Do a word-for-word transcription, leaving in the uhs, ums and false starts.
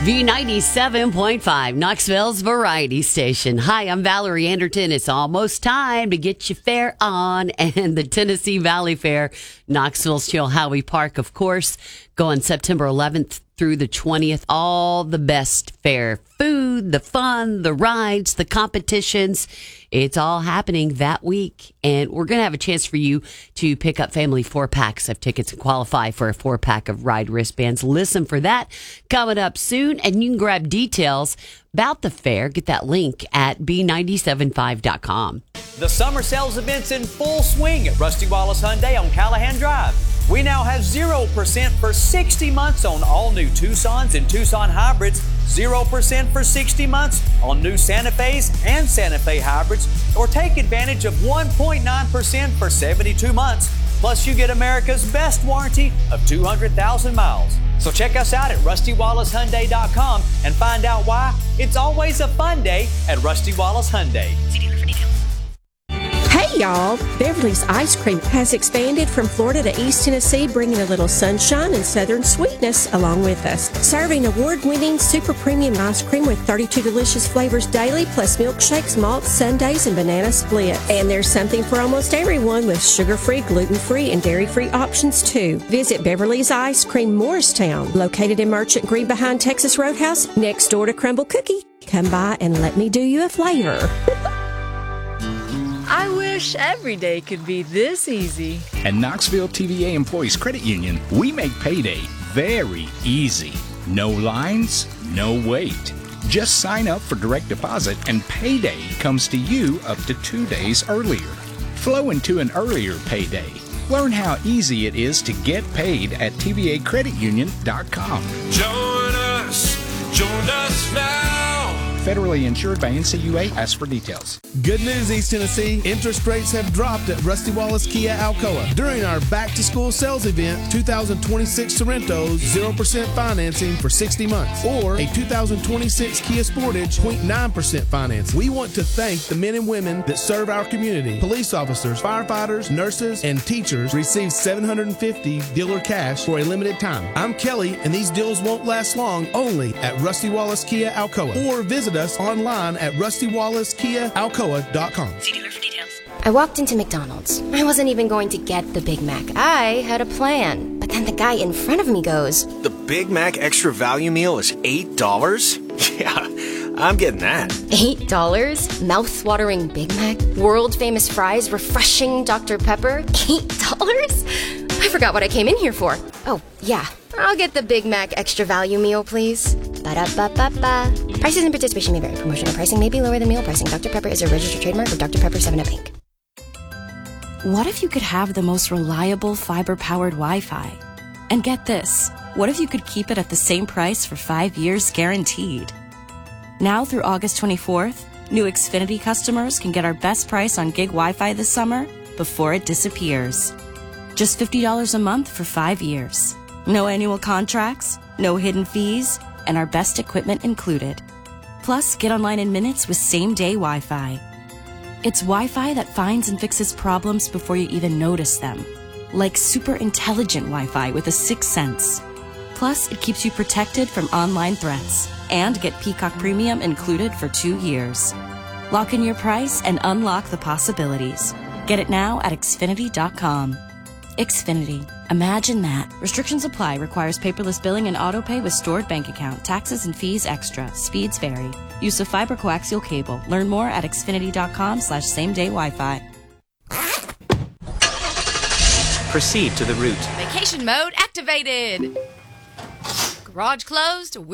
B ninety-seven point five, Knoxville's variety station. Hi, I'm Valerie Anderton. It's almost time to get your fair on. And the Tennessee Valley Fair, Knoxville's Chilhowie Park, of course, going September eleventh through the twentieth. All the best fair food, the fun, the rides, the competitions. It's all happening that week. And we're going to have a chance for you to pick up family four packs of tickets and qualify for a four pack of ride wristbands. Listen for that coming up soon. And you can grab details about the fair. Get that link at b nine seven five dot com. The summer sales event's in full swing at Rusty Wallace Hyundai on Callahan Drive. We now have zero percent for sixty months on all new Tucsons and Tucson hybrids, zero percent for sixty months on new Santa Fe's and Santa Fe hybrids, or take advantage of one point nine percent for seventy-two months. Plus, you get America's best warranty of two hundred thousand miles. So check us out at rusty wallace hyundai dot com and find out why it's always a fun day at Rusty Wallace Hyundai. See dealer for details. Hey y'all, Beverly's Ice Cream has expanded from Florida to East Tennessee, bringing a little sunshine and southern sweetness along with us. Serving award-winning super premium ice cream with thirty-two delicious flavors daily, plus milkshakes, malts, sundaes, and banana split. And there's something for almost everyone with sugar-free, gluten-free, and dairy-free options too. Visit Beverly's Ice Cream, Morristown, located in Merchant Green behind Texas Roadhouse, next door to Crumble Cookie. Come by and let me do you a flavor. I wish every day could be this easy. At Knoxville T V A Employees Credit Union, we make payday very easy. No lines, no wait. Just sign up for direct deposit and payday comes to you up to two days earlier. Flow into an earlier payday. Learn how easy it is to get paid at T V A credit union dot com. Join us, join us now. Federally insured by N C U A. Ask for details. Good news, East Tennessee. Interest rates have dropped at Rusty Wallace Kia Alcoa. During our back-to-school sales event, two thousand twenty-six Sorrento's zero percent financing for sixty months, or a two thousand twenty-six Kia Sportage zero point nine percent financing. We want to thank the men and women that serve our community. Police officers, firefighters, nurses, and teachers receive seven hundred fifty dollars dealer cash for a limited time. I'm Kelly, and these deals won't last long, only at Rusty Wallace Kia Alcoa. Or visit us online at rusty wallace kia alcoa dot com. See dealer for details. I walked into McDonald's. I wasn't even going to get the Big Mac. I had a plan. But then the guy in front of me goes, "The Big Mac Extra Value Meal is eight dollars? Yeah, I'm getting that." eight dollars? Mouth-watering Big Mac? World-famous fries? Refreshing Doctor Pepper? eight dollars? I forgot what I came in here for. Oh, yeah. I'll get the Big Mac Extra Value Meal, please. Ba-da-ba-ba-ba. Prices and participation may vary. Promotional pricing may be lower than meal pricing. Doctor Pepper is a registered trademark of Doctor Pepper seven up Incorporated. What if you could have the most reliable fiber-powered Wi-Fi? And get this, what if you could keep it at the same price for five years guaranteed? Now through August twenty-fourth, new Xfinity customers can get our best price on gig Wi-Fi this summer before it disappears. Just fifty dollars a month for five years. No annual contracts, no hidden fees, and our best equipment included. Plus, get online in minutes with same-day Wi-Fi. It's Wi-Fi that finds and fixes problems before you even notice them. Like super intelligent Wi-Fi with a sixth sense. Plus, it keeps you protected from online threats. And get Peacock Premium included for two years. Lock in your price and unlock the possibilities. Get it now at xfinity dot com. Xfinity. Imagine that. Restrictions apply. Requires paperless billing and autopay with stored bank account. Taxes and fees extra. Speeds vary. Use of fiber coaxial cable. Learn more at xfinity dot com slash same day Wi-Fi. Proceed to the route. Vacation mode activated. Garage closed.